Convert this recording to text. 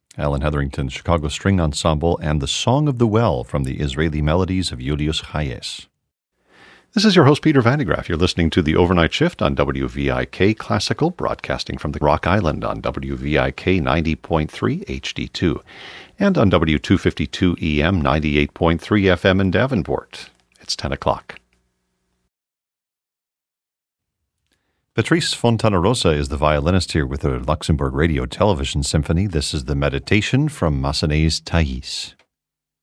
Alan Hetherington's Chicago String Ensemble, and The Song of the Well from the Israeli Melodies of Julius Hayes. This is your host, Peter Van de Graaff. You're listening to The Overnight Shift on WVIK Classical, broadcasting from the Rock Island on WVIK 90.3 HD2, and on W252 EM 98.3 FM in Davenport. It's 10 o'clock. Patrice Fontanarosa is the violinist here with the Luxembourg Radio Television Symphony. This is the Meditation from Massenet's Thais.